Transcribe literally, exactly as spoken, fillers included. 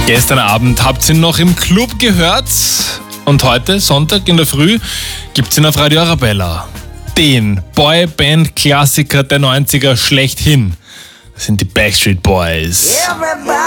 Gestern Abend habt ihr ihn noch im Club gehört und heute, Sonntag in der Früh, gibt's ihn auf Radio Arabella. Den Boyband-Klassiker der neunziger schlechthin. Das sind die Backstreet Boys. Everybody